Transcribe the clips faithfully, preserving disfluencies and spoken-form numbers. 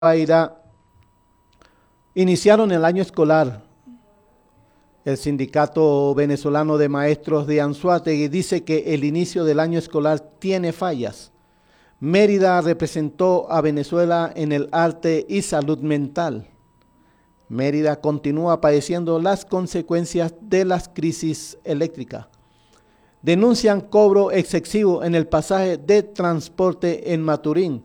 Guaira iniciaron el año escolar. El Sindicato Venezolano de Maestros de Anzoátegui dice que el inicio del año escolar tiene fallas. Mérida representó a Venezuela en el arte y salud mental. Mérida continúa padeciendo las consecuencias de las crisis eléctricas. Denuncian cobro excesivo en el pasaje de transporte en Maturín.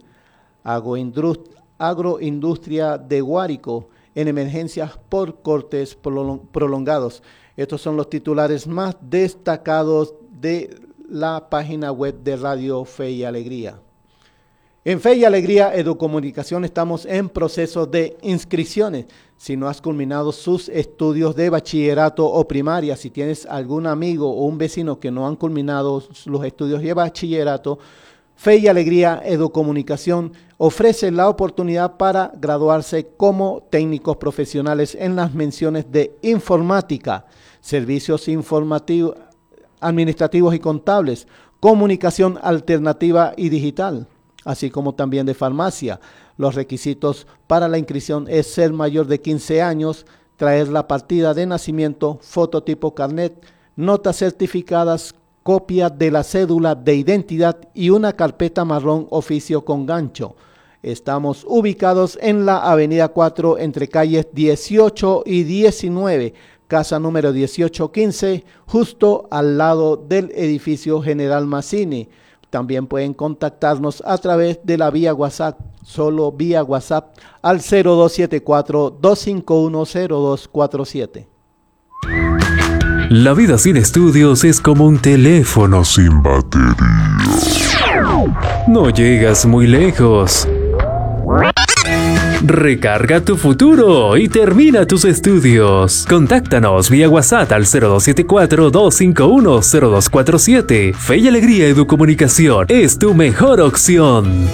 Agroindustria de Guárico en emergencias por cortes prolongados. Estos son los titulares más destacados de la página web de Radio Fe y Alegría. En Fe y Alegría Educomunicación estamos en proceso de inscripciones. Si no has culminado sus estudios de bachillerato o primaria, si tienes algún amigo o un vecino que no han culminado los estudios de bachillerato, Fe y Alegría Educomunicación ofrece la oportunidad para graduarse como técnicos profesionales en las menciones de informática, servicios informativos, administrativos y contables, comunicación alternativa y digital, así como también de farmacia. Los requisitos para la inscripción es ser mayor de quince años, traer la partida de nacimiento, fototipo carnet, notas certificadas, copia de la cédula de identidad y una carpeta marrón oficio con gancho. Estamos ubicados en la avenida cuatro entre calles dieciocho y diecinueve, casa número dieciocho quince, justo al lado del edificio General Mazzini. También pueden contactarnos a través de la vía WhatsApp, solo vía WhatsApp al cero dos siete cuatro, dos cinco uno, cero dos cuatro siete. La vida sin estudios es como un teléfono sin batería. No llegas muy lejos. Recarga tu futuro y termina tus estudios. Contáctanos vía WhatsApp al cero dos siete cuatro, dos cinco uno, cero dos cuatro siete. Fe y Alegría Educomunicación es tu mejor opción.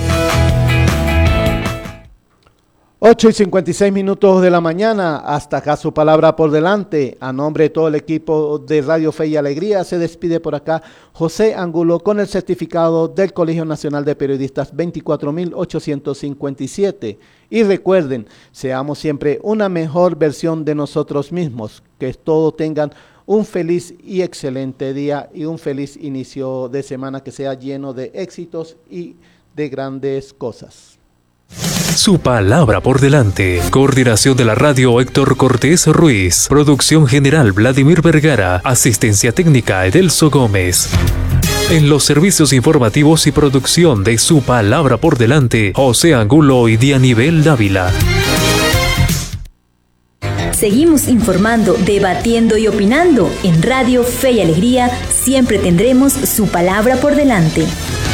ocho y cincuenta y seis minutos de la mañana, hasta acá su palabra por delante. A nombre de todo el equipo de Radio Fe y Alegría, se despide por acá José Angulo con el certificado del Colegio Nacional de Periodistas veinticuatro mil ochocientos cincuenta y siete. Y recuerden, seamos siempre una mejor versión de nosotros mismos, que todos tengan un feliz y excelente día y un feliz inicio de semana que sea lleno de éxitos y de grandes cosas. Su palabra por delante. Coordinación de la radio Héctor Cortés Ruiz. Producción general Vladimir Vergara. Asistencia técnica Edelso Gómez. En los servicios informativos y producción de Su palabra por delante, José Angulo y Dianibel Dávila. Seguimos informando, debatiendo y opinando. En Radio Fe y Alegría siempre tendremos su palabra por delante.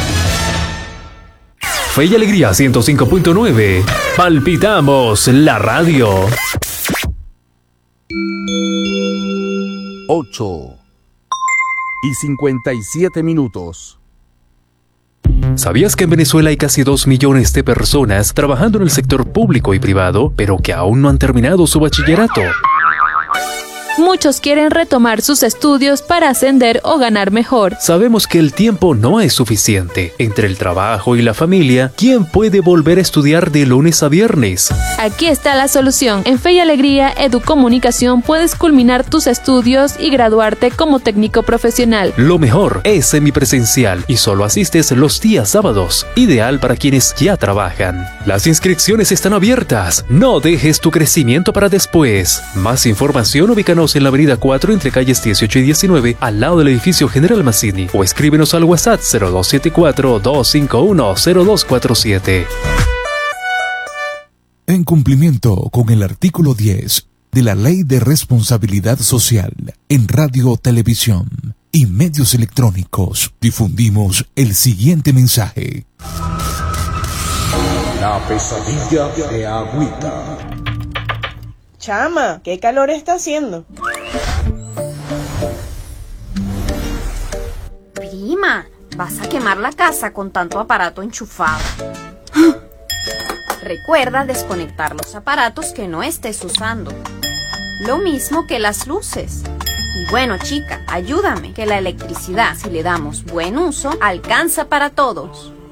Fe y Alegría ciento cinco punto nueve. Palpitamos la radio. ocho y cincuenta y siete minutos. ¿Sabías que en Venezuela hay casi dos millones de personas trabajando en el sector público y privado, pero que aún no han terminado su bachillerato? Muchos quieren retomar sus estudios para ascender o ganar mejor. Sabemos que el tiempo no es suficiente. Entre el trabajo y la familia, ¿quién puede volver a estudiar de lunes a viernes? Aquí está la solución. En Fe y Alegría Educomunicación puedes culminar tus estudios y graduarte como técnico profesional. Lo mejor es semipresencial y solo asistes los días sábados, ideal para quienes ya trabajan. Las inscripciones están abiertas. No dejes tu crecimiento para después. Más información, ubícanos en la avenida cuatro entre calles dieciocho y diecinueve, al lado del edificio General Mazzini, o escríbenos al WhatsApp cero dos siete cuatro, dos cinco uno, cero dos cuatro siete. En cumplimiento con el artículo diez de la Ley de Responsabilidad Social en Radio, Televisión y Medios Electrónicos, difundimos el siguiente mensaje. La pesadilla de Agüita. Chama, ¿qué calor está haciendo? Prima, vas a quemar la casa con tanto aparato enchufado. Recuerda desconectar los aparatos que no estés usando. Lo mismo que las luces. Y bueno, chica, ayúdame, que la electricidad, si le damos buen uso, alcanza para todos.